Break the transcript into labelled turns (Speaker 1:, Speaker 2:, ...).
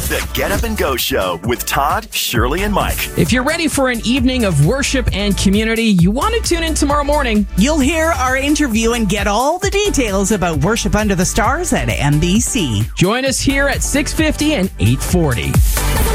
Speaker 1: The Get Up and Go Show with Todd, Shirley, and Mike.
Speaker 2: If you're ready for an evening of worship and community, you want to tune in tomorrow morning.
Speaker 3: You'll hear our interview and get all the details about Worship Under the Stars at NBC.
Speaker 2: Join us here at 6:50 and 8:40.